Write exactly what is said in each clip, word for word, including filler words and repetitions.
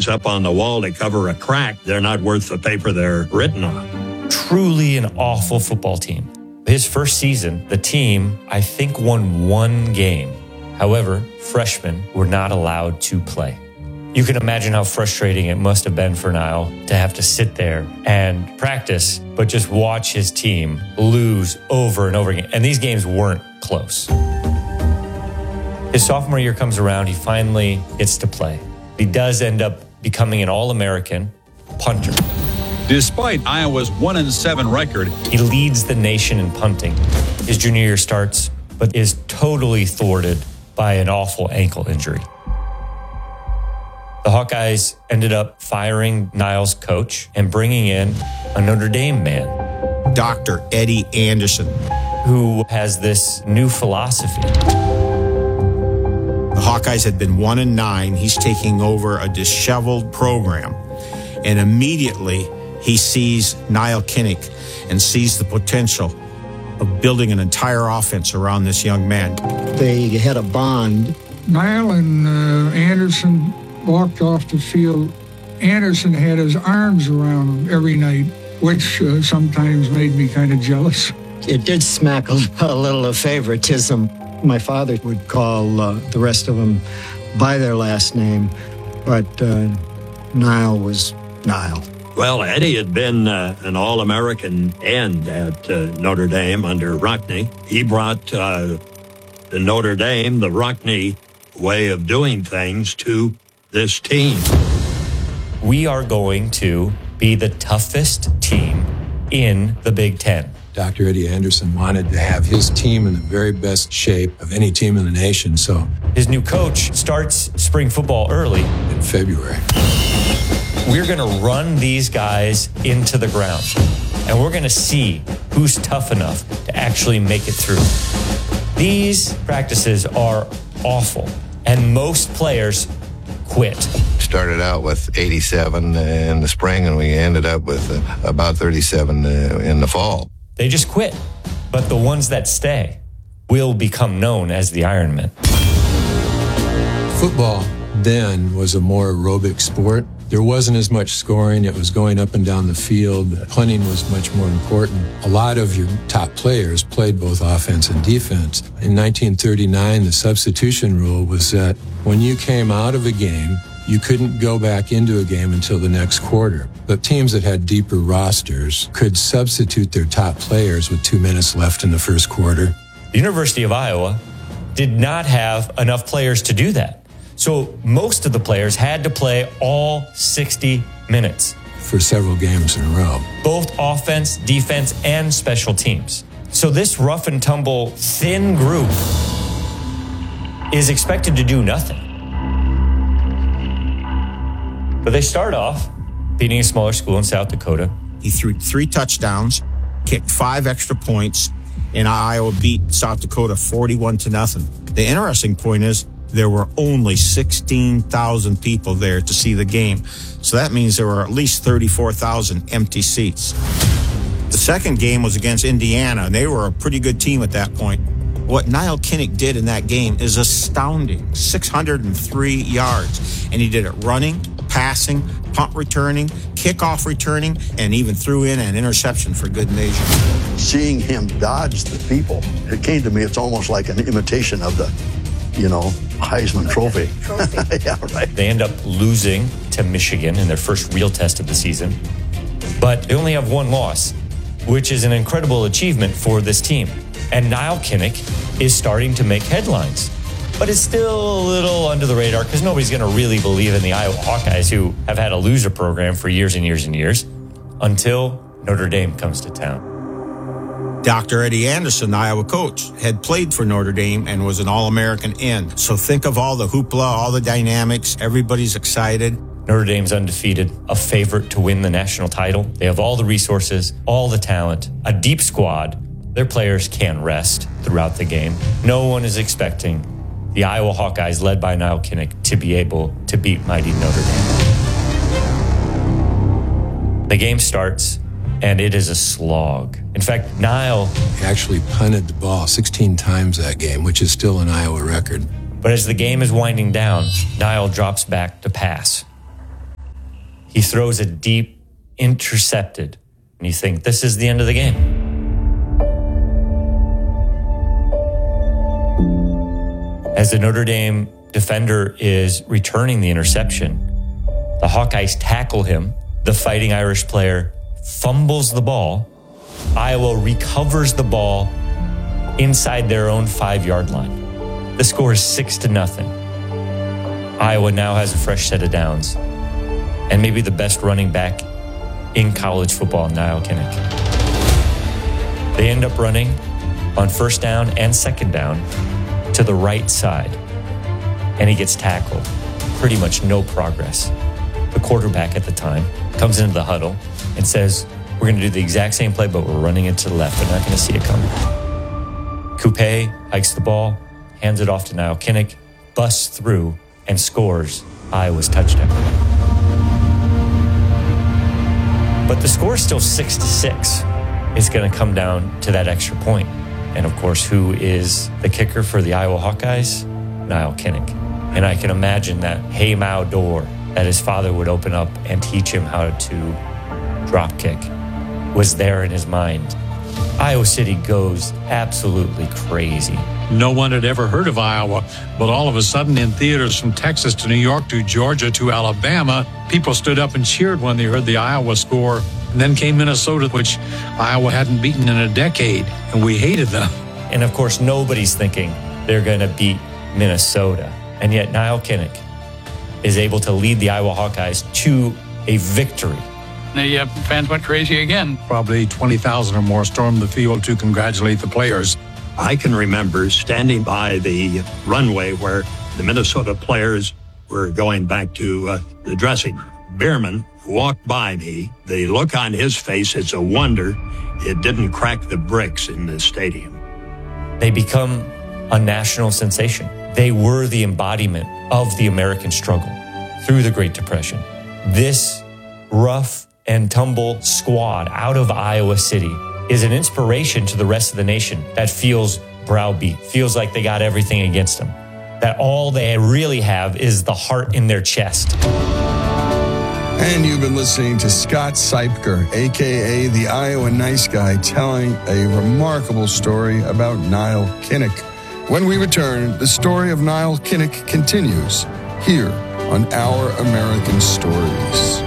signs up on the wall to cover a crack, they're not worth the paper they're written on. Truly an awful football team. His first season, the team, I think, won one game. However, freshmen were not allowed to play. You can imagine how frustrating it must have been for Niall to have to sit there and practice, but just watch his team lose over and over again. And these games weren't close. His sophomore year comes around, he finally gets to play. He does end up becoming an All-American punter. Despite Iowa's one and seven record, he leads the nation in punting. His junior year starts, but is totally thwarted by an awful ankle injury. The Hawkeyes ended up firing Niall's coach and bringing in a Notre Dame man, Doctor Eddie Anderson, who has this new philosophy. The Hawkeyes had been one and nine. He's taking over a disheveled program, and immediately he sees Niall Kinnick and sees the potential of building an entire offense around this young man. They had a bond. Niall and uh, Anderson walked off the field. Anderson had his arms around him every night, which uh, sometimes made me kind of jealous. It did smack a, a little of favoritism. My father would call uh, the rest of them by their last name, but uh, Niall was Niall. Well, Eddie had been uh, an All-American end at uh, Notre Dame under Rockne. He brought uh, the Notre Dame, the Rockne way of doing things to this team. We are going to be the toughest team in the Big Ten. Doctor Eddie Anderson wanted to have his team in the very best shape of any team in the nation, so... His new coach starts spring football early. In February. We're going to run these guys into the ground, and we're going to see who's tough enough to actually make it through. These practices are awful, and most players quit. Started out with eighty-seven in the spring, and we ended up with about thirty-seven in the fall. They just quit, but the ones that stay will become known as the Ironmen. Football then was a more aerobic sport. There wasn't as much scoring. It was going up and down the field. Punting was much more important. A lot of your top players played both offense and defense. In nineteen thirty-nine, the substitution rule was that when you came out of a game, you couldn't go back into a game until the next quarter. But teams that had deeper rosters could substitute their top players with two minutes left in the first quarter. The University of Iowa did not have enough players to do that. So most of the players had to play all sixty minutes. For several games in a row. Both offense, defense, and special teams. So this rough and tumble, thin group is expected to do nothing. But they start off beating a smaller school in South Dakota. He threw three touchdowns, kicked five extra points, and Iowa beat South Dakota forty-one to nothing. The interesting point is there were only sixteen thousand people there to see the game. So that means there were at least thirty-four thousand empty seats. The second game was against Indiana, and they were a pretty good team at that point. What Niall Kinnick did in that game is astounding. six hundred three yards. And he did it running, passing, punt returning, kickoff returning, and even threw in an interception for good measure. Seeing him dodge the people, it came to me, it's almost like an imitation of the, you know, Heisman Trophy. Trophy. Yeah, right. They end up losing to Michigan in their first real test of the season. But they only have one loss, which is an incredible achievement for this team. And Niall Kinnick is starting to make headlines. But it's still a little under the radar because nobody's going to really believe in the Iowa Hawkeyes, who have had a loser program for years and years and years, until Notre Dame comes to town. Doctor Eddie Anderson, the Iowa coach, had played for Notre Dame and was an All-American end. So think of all the hoopla, all the dynamics. Everybody's excited. Notre Dame's undefeated, a favorite to win the national title. They have all the resources, all the talent, a deep squad. Their players can rest throughout the game. No one is expecting the Iowa Hawkeyes, led by Niall Kinnick, to be able to beat mighty Notre Dame. The game starts, and it is a slog. In fact, Niall actually punted the ball sixteen times that game, which is still an Iowa record. But as the game is winding down, Niall drops back to pass. He throws a deep intercepted, and you think, this is the end of the game. As the Notre Dame defender is returning the interception, the Hawkeyes tackle him. The Fighting Irish player fumbles the ball. Iowa recovers the ball inside their own five-yard line. The score is six to nothing. Iowa now has a fresh set of downs, and maybe the best running back in college football, Niall Kinnick. They end up running on first down and second down to the right side, and he gets tackled. Pretty much no progress. The quarterback at the time comes into the huddle and says, we're going to do the exact same play, but we're running it to the left. They're not going to see it coming. Coupe hikes the ball, hands it off to Niall Kinnick, busts through, and scores Iowa's touchdown. But the score is still six to six. It's going to come down to that extra point. And of course, who is the kicker for the Iowa Hawkeyes? Niall Kinnick. And I can imagine that hey Mao door that his father would open up and teach him how to drop kick was there in his mind. Iowa City goes absolutely crazy. No one had ever heard of Iowa, but all of a sudden in theaters from Texas to New York to Georgia to Alabama, people stood up and cheered when they heard the Iowa score. And then came Minnesota, which Iowa hadn't beaten in a decade, and we hated them. And of course, nobody's thinking they're going to beat Minnesota. And yet Niall Kinnick is able to lead the Iowa Hawkeyes to a victory. The uh, fans went crazy again. Probably twenty thousand or more stormed the field to congratulate the players. I can remember standing by the runway where the Minnesota players were going back to uh, the dressing. Bierman walked by me. The look on his face, it's a wonder it didn't crack the bricks in the stadium. They become a national sensation. They were the embodiment of the American struggle through the Great Depression. This rough and tumble squad out of Iowa City is an inspiration to the rest of the nation that feels browbeat, feels like they got everything against them, that all they really have is the heart in their chest. And you've been listening to Scott Seipker, a k a the Iowa Nice Guy, telling a remarkable story about Niall Kinnick. When we return, the story of Niall Kinnick continues here on Our American Stories.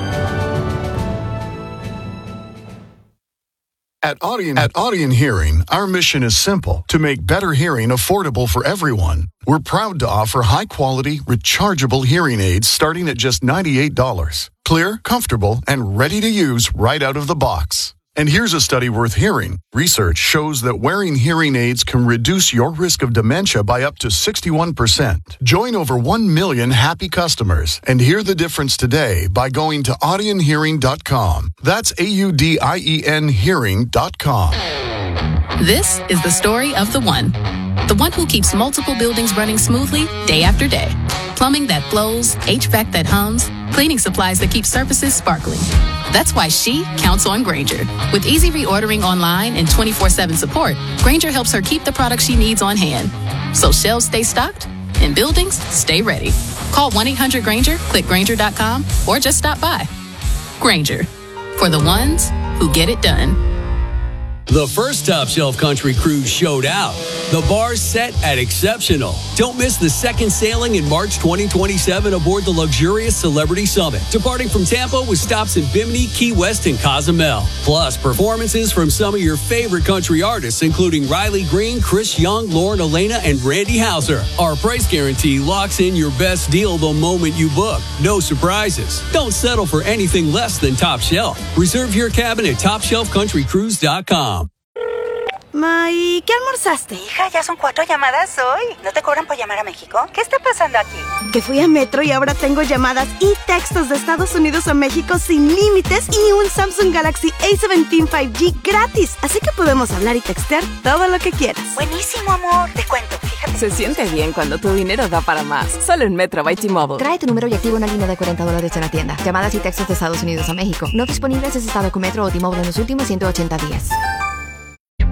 At Audien, at Audien Hearing, our mission is simple: to make better hearing affordable for everyone. We're proud to offer high-quality, rechargeable hearing aids starting at just ninety-eight dollars. Clear, comfortable, and ready to use right out of the box. And here's a study worth hearing. Research shows that wearing hearing aids can reduce your risk of dementia by up to sixty-one percent. Join over one million happy customers and hear the difference today by going to audien hearing dot com. That's A U D I E N hearing dot com. This is the story of the one. The one who keeps multiple buildings running smoothly day after day. Plumbing that flows, H V A C that hums, cleaning supplies that keep surfaces sparkling. That's why she counts on Grainger. With easy reordering online and twenty-four seven support, Grainger helps her keep the products she needs on hand. So shelves stay stocked and buildings stay ready. Call one eight hundred Grainger, click Grainger dot com, or just stop by. Grainger, for the ones who get it done. The first Top Shelf Country Cruise showed out. The bar's set at exceptional. Don't miss the second sailing in March twenty twenty-seven aboard the luxurious Celebrity Summit, departing from Tampa with stops in Bimini, Key West, and Cozumel. Plus, performances from some of your favorite country artists, including Riley Green, Chris Young, Lauren Elena, and Randy Houser. Our price guarantee locks in your best deal the moment you book. No surprises. Don't settle for anything less than Top Shelf. Reserve your cabin at top shelf country cruise dot com. Ma, ¿y qué almorzaste? Hija, ya son cuatro llamadas hoy. ¿No te cobran por llamar a México? ¿Qué está pasando aquí? Que fui a Metro y ahora tengo llamadas y textos de Estados Unidos a México sin límites y un Samsung Galaxy A diecisiete cinco G gratis. Así que podemos hablar y textear todo lo que quieras. Buenísimo, amor. Te cuento, fíjate. Se siente bien cuando tu dinero da para más. Solo en Metro by T-Mobile. Trae tu número y activa una línea de cuarenta dólares en la tienda. Llamadas y textos de Estados Unidos a México. No disponibles en estado con Metro o T-Mobile en los últimos ciento ochenta días.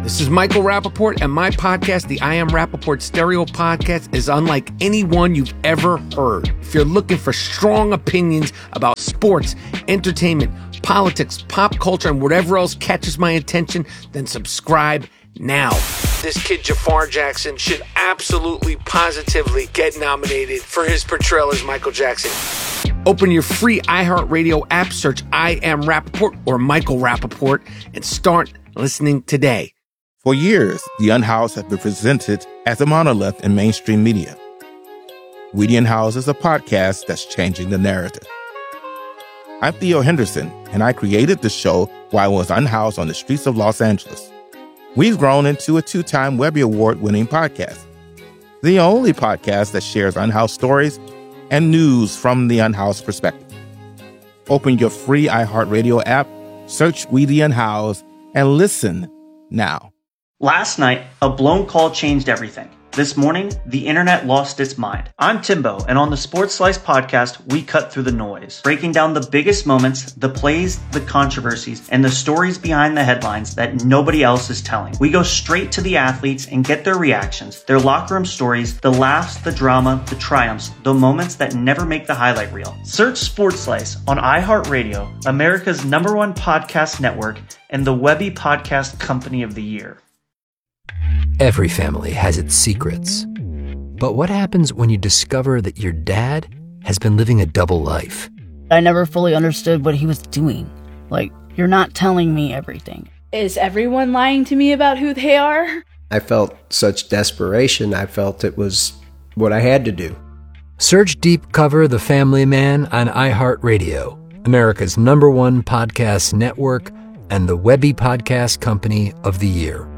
This is Michael Rappaport, and my podcast, the I Am Rappaport Stereo Podcast, is unlike any one you've ever heard. If you're looking for strong opinions about sports, entertainment, politics, pop culture, and whatever else catches my attention, then subscribe now. This kid Jafar Jackson should absolutely, positively get nominated for his portrayal as Michael Jackson. Open your free iHeartRadio app, search I Am Rappaport or Michael Rappaport, and start listening today. For years, The Unhoused has been presented as a monolith in mainstream media. We the Unhoused is a podcast that's changing the narrative. I'm Theo Henderson, and I created the show while I was unhoused on the streets of Los Angeles. We've grown into a two-time Webby Award-winning podcast, the only podcast that shares unhoused stories and news from the unhoused perspective. Open your free iHeartRadio app, search We the Unhoused, and listen now. Last night, a blown call changed everything. This morning, the internet lost its mind. I'm Timbo, and on the Sports Slice podcast, we cut through the noise, breaking down the biggest moments, the plays, the controversies, and the stories behind the headlines that nobody else is telling. We go straight to the athletes and get their reactions, their locker room stories, the laughs, the drama, the triumphs, the moments that never make the highlight reel. Search Sports Slice on iHeartRadio, America's number one podcast network, and the Webby Podcast Company of the Year. Every family has its secrets. But what happens when you discover that your dad has been living a double life? I never fully understood what he was doing. Like, you're not telling me everything. Is everyone lying to me about who they are? I felt such desperation. I felt it was what I had to do. Search Deep Cover The Family Man on iHeartRadio, America's number one podcast network, and the Webby Podcast Company of the Year.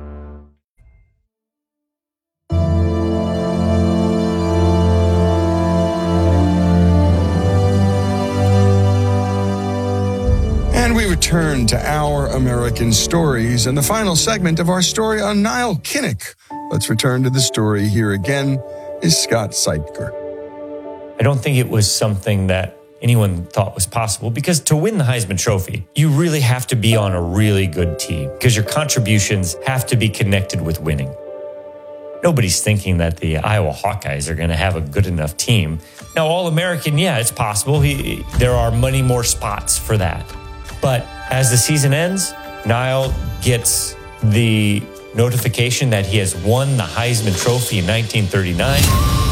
And we return to Our American Stories and the final segment of our story on Nile Kinnick. Let's return to the story. Here again is Scott Seipker. I don't think it was something that anyone thought was possible, because to win the Heisman Trophy, you really have to be on a really good team, because your contributions have to be connected with winning. Nobody's thinking that the Iowa Hawkeyes are going to have a good enough team. Now, All-American, yeah, it's possible. He, there are many more spots for that. But as the season ends, Nile gets the notification that he has won the Heisman Trophy in nineteen thirty-nine.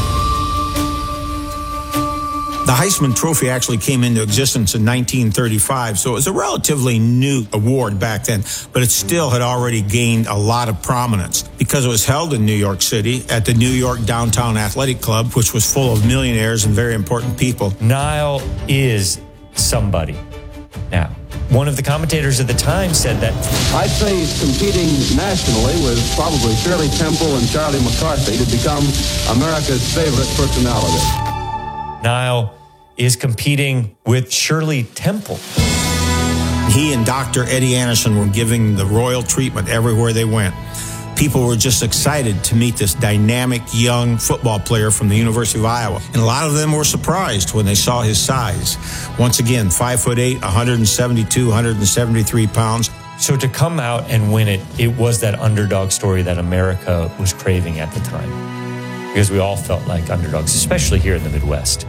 The Heisman Trophy actually came into existence in nineteen thirty-five, so it was a relatively new award back then, but it still had already gained a lot of prominence because it was held in New York City at the New York Downtown Athletic Club, which was full of millionaires and very important people. Nile is somebody now. One of the commentators at the time said that I'd say he's competing nationally with probably Shirley Temple and Charlie McCarthy to become America's favorite personality. Nile is competing with Shirley Temple. He and Doctor Eddie Anderson were giving the royal treatment everywhere they went. People were just excited to meet this dynamic young football player from the University of Iowa. And a lot of them were surprised when they saw his size. Once again, five foot eight, one seventy-two, one seventy-three pounds. So to come out and win it, it was that underdog story that America was craving at the time. Because we all felt like underdogs, especially here in the Midwest.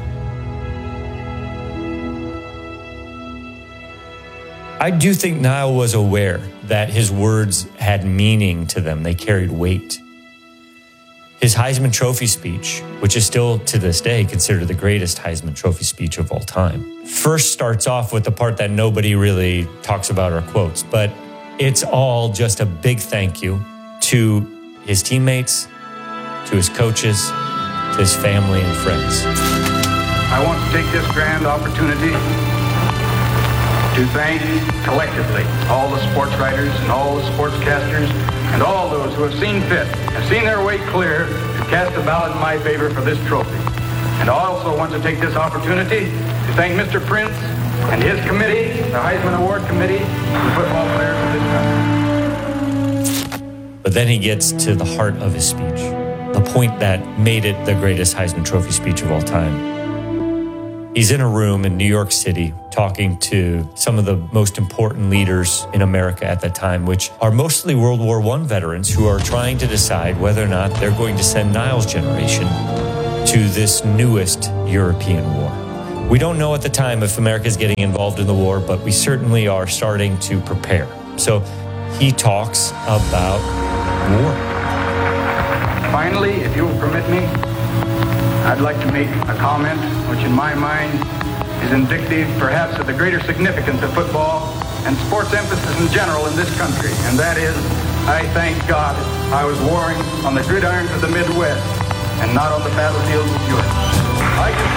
I do think Nile was aware that his words had meaning to them. They carried weight. His Heisman Trophy speech, which is still to this day considered the greatest Heisman Trophy speech of all time, first starts off with the part that nobody really talks about or quotes, but it's all just a big thank you to his teammates, to his coaches, to his family and friends. I want to take this grand opportunity to thank collectively all the sports writers and all the sportscasters and all those who have seen fit and seen their way clear to cast a ballot in my favor for this trophy. And I also want to take this opportunity to thank Mister Prince and his committee, the Heisman Award Committee, the football players of this country. But then he gets to the heart of his speech, the point that made it the greatest Heisman Trophy speech of all time. He's in a room in New York City talking to some of the most important leaders in America at that time, which are mostly World War One veterans who are trying to decide whether or not they're going to send Niall's generation to this newest European war. We don't know at the time if America is getting involved in the war, but we certainly are starting to prepare. So he talks about war. Finally, if you will permit me, I'd like to make a comment which in my mind is indicative perhaps of the greater significance of football and sports emphasis in general in this country, and that is, I thank God I was warring on the gridirons of the Midwest and not on the battlefields of Europe. I can,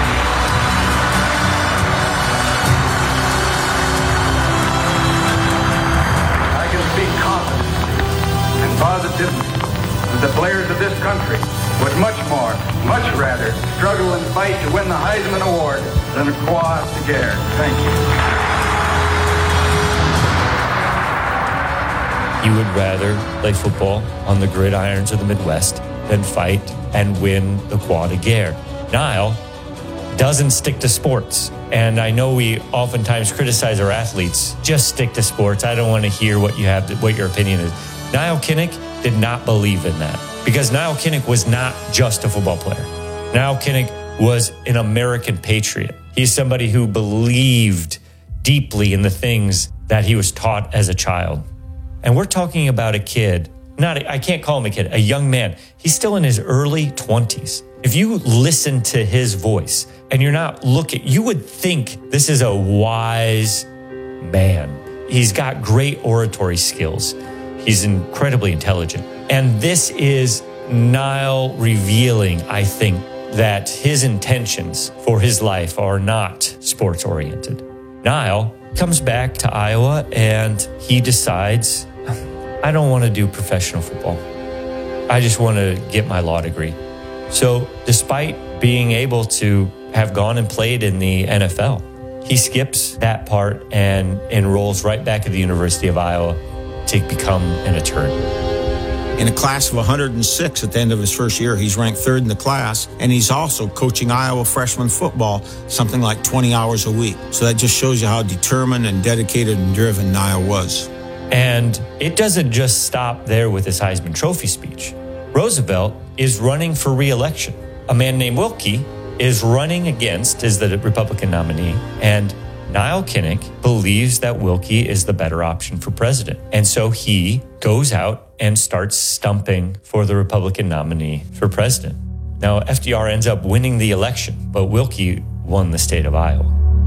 I can speak confidently and positively that the players of this country would much more, much rather struggle and fight to win the Heisman Award than a croix de guerre. Thank you. You would rather play football on the gridirons of the Midwest than fight and win the croix de guerre. Niall doesn't stick to sports. And I know we oftentimes criticize our athletes. Just stick to sports. I don't want to hear what you have, to, what your opinion is. Niall Kinnick did not believe in that. Because Niall Kinnick was not just a football player. Niall Kinnick was an American patriot. He's somebody who believed deeply in the things that he was taught as a child. And we're talking about a kid, not, I can't call him a kid, a young man. He's still in his early twenties. If you listen to his voice and you're not looking, you would think this is a wise man. He's got great oratory skills. He's incredibly intelligent. And this is Niall revealing, I think, that his intentions for his life are not sports-oriented. Niall comes back to Iowa and he decides, I don't want to do professional football. I just want to get my law degree. So despite being able to have gone and played in the N F L, he skips that part and enrolls right back at the University of Iowa to become an attorney. In a class of one hundred six at the end of his first year, he's ranked third in the class, and he's also coaching Iowa freshman football, something like twenty hours a week. So that just shows you how determined and dedicated and driven Niall was. And it doesn't just stop there with his Heisman Trophy speech. Roosevelt is running for re-election. A man named Wilkie is running against, is the Republican nominee, and Niall Kinnick believes that Wilkie is the better option for president. And so he goes out and starts stumping for the Republican nominee for president. Now, F D R ends up winning the election, but Wilkie won the state of Iowa.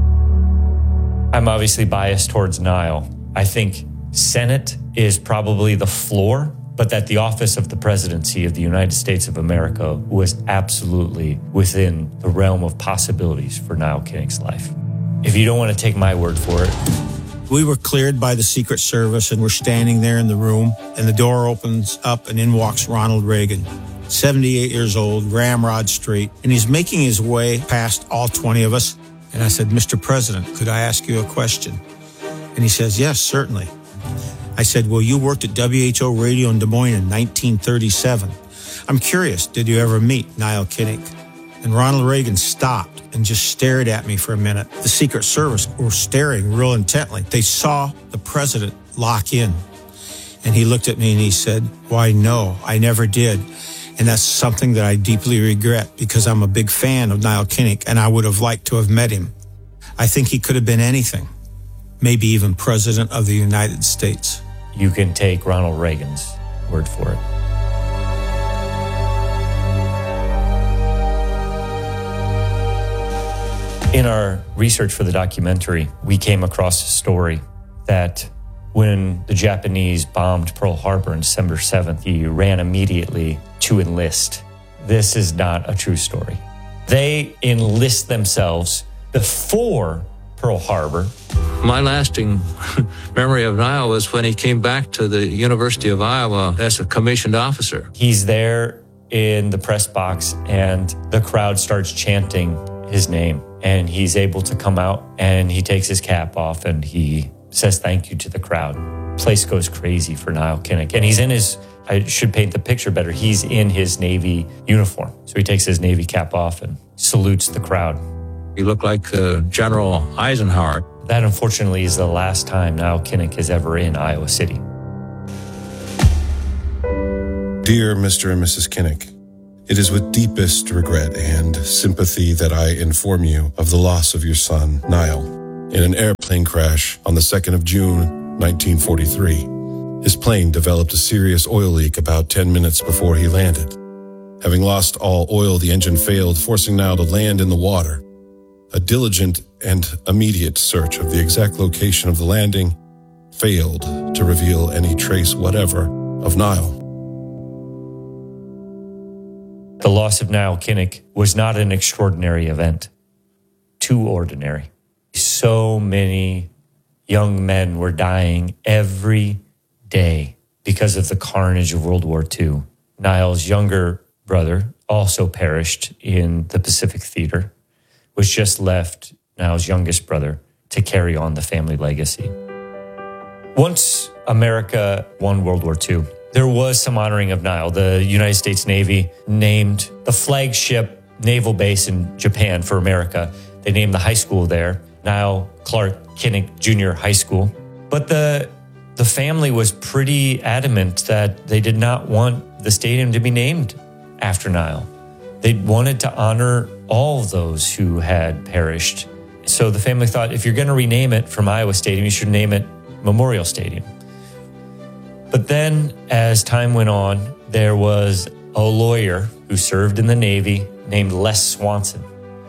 I'm obviously biased towards Niall. I think Senate is probably the floor, but that the office of the presidency of the United States of America was absolutely within the realm of possibilities for Niall Kinnick's life. If you don't want to take my word for it. We were cleared by the Secret Service and we're standing there in the room, and the door opens up and in walks Ronald Reagan, seventy-eight years old, ramrod straight, and he's making his way past all twenty of us. And I said, Mister President, could I ask you a question? And he says, yes, certainly. I said, well, you worked at W H O Radio in Des Moines in nineteen thirty-seven. I'm curious, did you ever meet Niall Kinnick? And Ronald Reagan stopped and just stared at me for a minute. The Secret Service were staring real intently. They saw the president lock in. And he looked at me and he said, why, no, I never did. And that's something that I deeply regret because I'm a big fan of Niall Kinnick and I would have liked to have met him. I think he could have been anything, maybe even president of the United States. You can take Ronald Reagan's word for it. In our research for the documentary, we came across a story that when the Japanese bombed Pearl Harbor on December seventh, he ran immediately to enlist. This is not a true story. They enlist themselves before Pearl Harbor. My lasting memory of Niall was when he came back to the University of Iowa as a commissioned officer. He's there in the press box and the crowd starts chanting his name. And he's able to come out and he takes his cap off and he says thank you to the crowd. Place goes crazy for Niall Kinnick. And he's in his, I should paint the picture better, he's in his Navy uniform. So he takes his Navy cap off and salutes the crowd. He looked like uh, General Eisenhower. That, unfortunately, is the last time Niall Kinnick is ever in Iowa City. Dear Mister and Missus Kinnick, it is with deepest regret and sympathy that I inform you of the loss of your son, Niall, in an airplane crash on the second of June, nineteen forty-three. His plane developed a serious oil leak about ten minutes before he landed. Having lost all oil, the engine failed, forcing Niall to land in the water. A diligent and immediate search of the exact location of the landing failed to reveal any trace whatever of Niall. The loss of Niall Kinnick was not an extraordinary event. Too ordinary. So many young men were dying every day because of the carnage of World War Two. Niall's younger brother also perished in the Pacific Theater, which just left Niall's youngest brother to carry on the family legacy. Once America won World War Two, there was some honoring of Niall. The United States Navy named the flagship naval base in Japan for America. They named the high school there, Niall Clark Kinnick Junior High School. But the, the family was pretty adamant that they did not want the stadium to be named after Niall. They wanted to honor all of those who had perished. So the family thought, if you're going to rename it from Iowa Stadium, you should name it Memorial Stadium. But then, as time went on, there was a lawyer who served in the Navy named Les Swanson,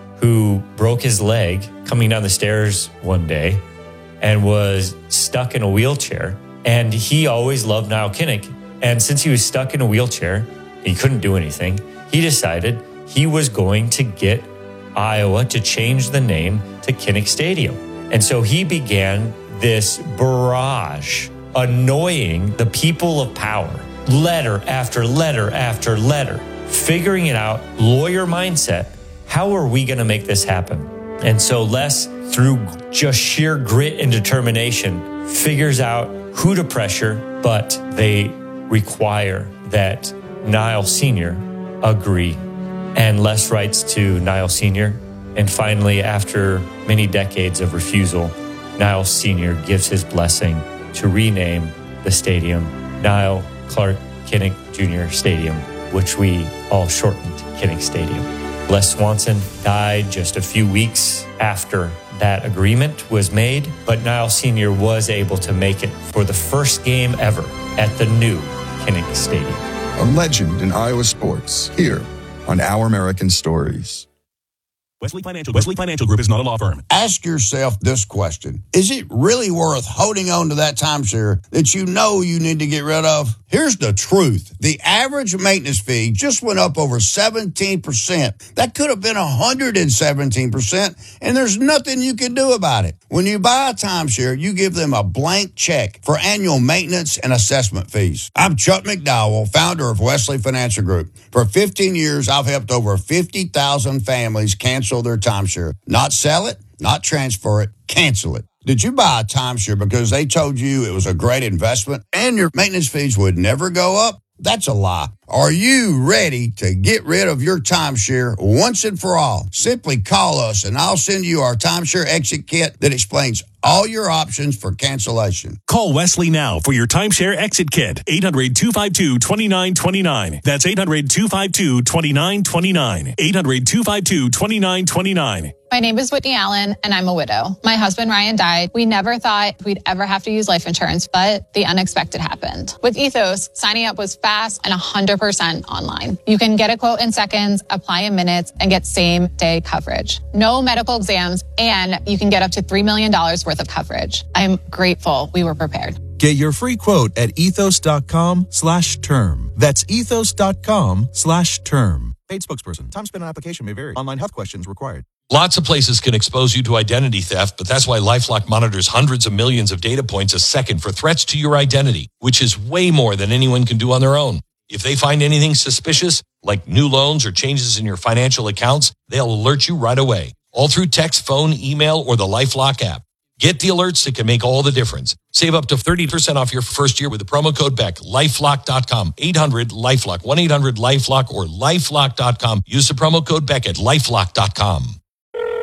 who broke his leg coming down the stairs one day and was stuck in a wheelchair. And he always loved Niall Kinnick. And since he was stuck in a wheelchair, he couldn't do anything, he decided he was going to get Iowa to change the name to Kinnick Stadium. And so he began this barrage, annoying the people of power, letter after letter after letter, figuring it out, lawyer mindset. How are we going to make this happen? And so Les, through just sheer grit and determination, figures out who to pressure, but they require that Niall Senior agree. And Les writes to Niall Senior And finally, after many decades of refusal, Niall Senior gives his blessing to rename the stadium Niall Clark Kinnick Junior Stadium, which we all shortened Kinnick Stadium. Les Swanson died just a few weeks after that agreement was made, but Niall Senior was able to make it for the first game ever at the new Kinnick Stadium. A legend in Iowa sports, here on Our American Stories. Wesley Financial, Wesley Financial Group is not a law firm. Ask yourself this question. Is it really worth holding on to that timeshare that you know you need to get rid of? Here's the truth. The average maintenance fee just went up over seventeen percent. That could have been one hundred seventeen percent, and there's nothing you can do about it. When you buy a timeshare, you give them a blank check for annual maintenance and assessment fees. I'm Chuck McDowell, founder of Wesley Financial Group. For fifteen years, I've helped over fifty thousand families cancel their timeshare. Not sell it, not transfer it, cancel it. Did you buy a timeshare because they told you it was a great investment and your maintenance fees would never go up? That's a lie. Are you ready to get rid of your timeshare once and for all? Simply call us and I'll send you our timeshare exit kit that explains all your options for cancellation. Call Wesley now for your timeshare exit kit. eight hundred, two five two, two nine two nine. That's eight hundred, two five two, two nine two nine. eight hundred, two five two, two nine two nine. My name is Whitney Allen, and I'm a widow. My husband, Ryan, died. We never thought we'd ever have to use life insurance, but the unexpected happened. With Ethos, signing up was fast and one hundred percent online. You can get a quote in seconds, apply in minutes, and get same-day coverage. No medical exams, and you can get up to three million dollars worth of coverage. I'm grateful we were prepared. Get your free quote at ethos.com slash term. That's ethos.com slash term. Paid spokesperson. Time spent on application may vary. Online health questions required. Lots of places can expose you to identity theft, but that's why LifeLock monitors hundreds of millions of data points a second for threats to your identity, which is way more than anyone can do on their own. If they find anything suspicious, like new loans or changes in your financial accounts, they'll alert you right away, all through text, phone, email, or the LifeLock app. Get the alerts that can make all the difference. Save up to thirty percent off your first year with the promo code B E C. LifeLock dot com. eight hundred LifeLock. one eight hundred LifeLock or LifeLock dot com. Use the promo code B E C at LifeLock dot com.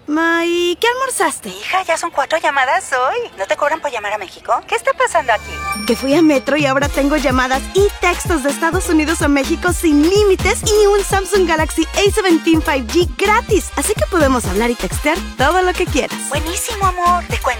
Ma, ¿y qué almorzaste? Hija, ya son cuatro llamadas hoy. ¿No te cobran por llamar a México? ¿Qué está pasando aquí? Que fui a Metro y ahora tengo llamadas y textos de Estados Unidos a México sin límites y un Samsung Galaxy A diecisiete cinco G gratis. Así que podemos hablar y textear todo lo que quieras. Buenísimo, amor. Te cuento.